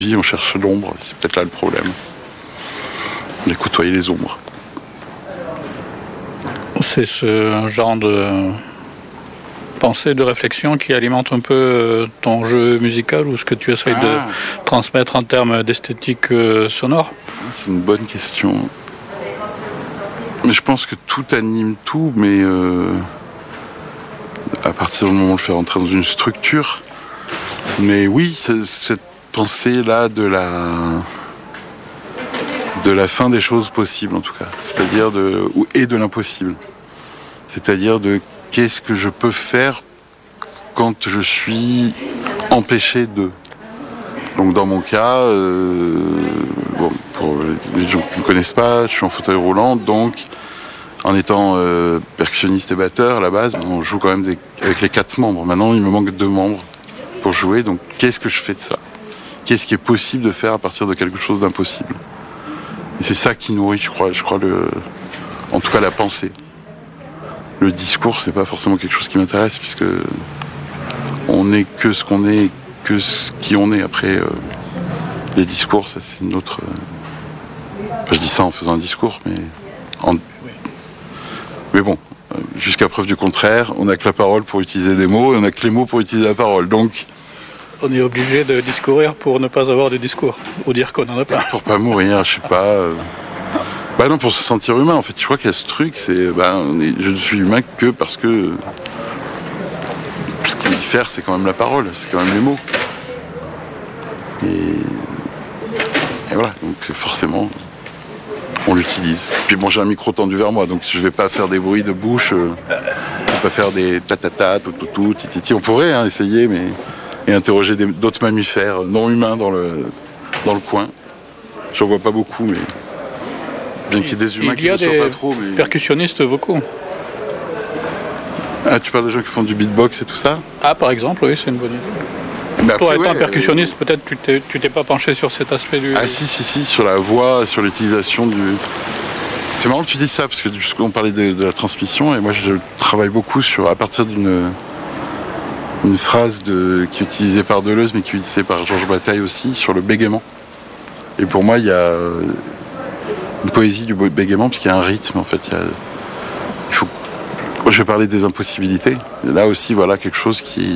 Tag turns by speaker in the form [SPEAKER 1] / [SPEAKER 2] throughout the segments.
[SPEAKER 1] On cherche l'ombre, c'est peut-être là le problème. On a côtoyé les ombres.
[SPEAKER 2] C'est ce genre de pensée, de réflexion qui alimente un peu ton jeu musical ou ce que tu essayes de transmettre en termes d'esthétique sonore?
[SPEAKER 1] C'est une bonne question. Mais je pense que tout anime tout, mais à partir du moment où on le fait rentrer dans une structure. Mais oui, cette pensée-là de la fin des choses possibles, en tout cas. C'est-à-dire de l'impossible. C'est-à-dire de qu'est-ce que je peux faire quand je suis empêché de. Donc dans mon cas, pour les gens qui ne me connaissent pas, je suis en fauteuil roulant, donc en étant percussionniste et batteur à la base, on joue quand même avec les 4 membres. Maintenant, il me manque 2 membres pour jouer, donc qu'est-ce que je fais de ça? Qu'est-ce qui est possible de faire à partir de quelque chose d'impossible? Et c'est ça qui nourrit, je crois en tout cas la pensée. Le discours, c'est pas forcément quelque chose qui m'intéresse, puisque on n'est que ce qu'on est, que qui on est. Après, les discours, ça c'est une autre. Je dis ça en faisant un discours, mais bon, jusqu'à preuve du contraire, on n'a que la parole pour utiliser des mots, et on n'a que les mots pour utiliser la parole. Donc,
[SPEAKER 2] on est obligé de discourir pour ne pas avoir de discours, ou dire qu'on n'en a pas.
[SPEAKER 1] Pour pas mourir, je sais pas. Bah non, pour se sentir humain, en fait. Je crois qu'il y a ce truc, c'est. Je ne suis humain que parce que. Ce qui me diffère, c'est quand même la parole, c'est quand même les mots. Et voilà, donc forcément, on l'utilise. Puis bon, j'ai un micro tendu vers moi, donc je vais pas faire des bruits de bouche, je vais pas faire des tatata, tout, tititi. On pourrait essayer, mais. Et interroger d'autres mammifères non humains dans le coin. J'en vois pas beaucoup, mais bien qu'il y ait des humains qui ne soient pas trop.
[SPEAKER 2] Il y a des percussionnistes vocaux.
[SPEAKER 1] Ah, tu parles des gens qui font du beatbox et tout ça?
[SPEAKER 2] Ah, par exemple, oui, c'est une bonne idée. Mais toi, étant percussionniste, peut-être tu t'es pas penché sur cet aspect du...
[SPEAKER 1] Ah si, sur la voix, sur l'utilisation du... C'est marrant que tu dis ça, parce que on parlait de la transmission, et moi je travaille beaucoup à partir une phrase qui est utilisée par Deleuze, mais qui est utilisée par Georges Bataille aussi, sur le bégaiement. Et pour moi, il y a une poésie du bégaiement, parce qu'il y a un rythme, en fait. Je vais parler des impossibilités. Et là aussi, voilà, quelque chose qui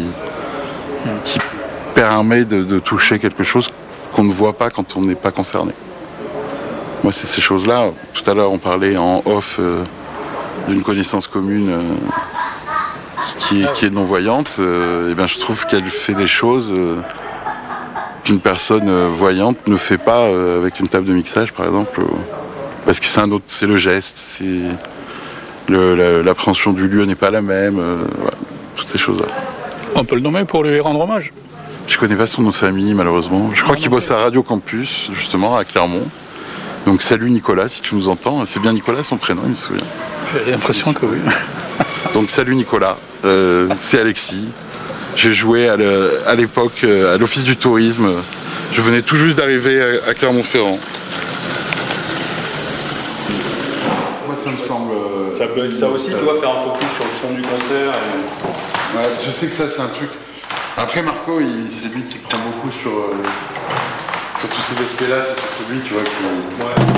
[SPEAKER 1] permet de toucher quelque chose qu'on ne voit pas quand on n'est pas concerné. Moi, c'est ces choses-là. Tout à l'heure, on parlait en off d'une connaissance commune... qui est non-voyante, je trouve qu'elle fait des choses qu'une personne voyante ne fait pas avec une table de mixage, par exemple, parce que c'est le geste, l'appréhension du lieu n'est pas la même, voilà, toutes ces choses-là.
[SPEAKER 2] On peut le nommer pour lui rendre hommage.
[SPEAKER 1] Je connais pas son nom de famille, malheureusement. Je crois qu'il bosse à Radio Campus, justement, à Clermont. Donc salut Nicolas, si tu nous entends. C'est bien Nicolas son prénom, il me souvient.
[SPEAKER 2] J'ai l'impression que oui.
[SPEAKER 1] Donc salut Nicolas, c'est Alexis. J'ai joué à l'époque à l'Office du Tourisme. Je venais tout juste d'arriver à Clermont-Ferrand. Moi ça me semble...
[SPEAKER 3] Ça peut être ça aussi, tu vois, faire un focus sur le son du concert.
[SPEAKER 1] Ouais, je sais que ça c'est un truc... Après Marco, c'est lui qui prend beaucoup sur tous ces aspects-là, c'est surtout lui, tu vois, qui... Ouais.